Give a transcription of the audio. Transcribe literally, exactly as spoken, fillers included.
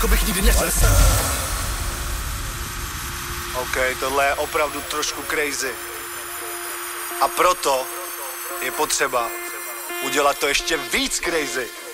jako bych nikdy nesl. OK, tohle je opravdu trošku crazy. A proto je potřeba udělat to ještě víc crazy.